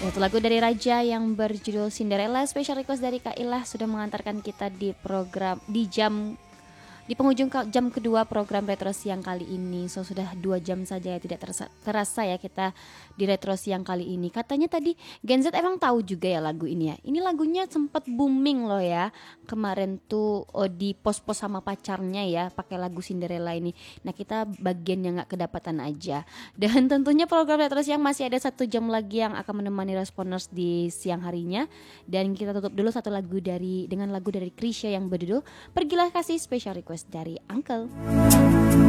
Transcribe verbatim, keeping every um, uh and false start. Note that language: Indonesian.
Satu lagu dari Raja yang berjudul Cinderella, special request dari Kak Ilah sudah mengantarkan kita di program di jam di penghujung ke- jam kedua program Retro Siang kali ini. So sudah dua jam saja ya, tidak terasa, terasa ya kita di Retro Siang kali ini. Katanya tadi Gen Z emang tahu juga ya lagu ini ya. Ini lagunya sempat booming loh ya. Kemarin tuh oh, di post-post sama pacarnya ya pakai lagu Cinderella ini. Nah kita bagian yang nggak kedapatan aja. Dan tentunya program Retro Siang masih ada satu jam lagi yang akan menemani responders di siang harinya. Dan kita tutup dulu satu lagu dari dengan lagu dari Krisya yang berjudul Pergilah Kasih, special request dari Uncle.